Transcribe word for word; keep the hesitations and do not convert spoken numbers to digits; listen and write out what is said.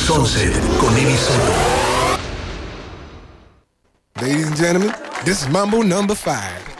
Sunset con Eddie Soto. Ladies and gentlemen, this is Mambo number five.